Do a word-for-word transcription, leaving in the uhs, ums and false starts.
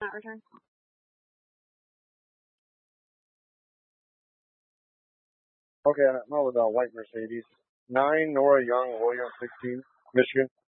not return. Okay, I'm out with a white Mercedes. Nine Nora Young, Williams, sixteen, Michigan.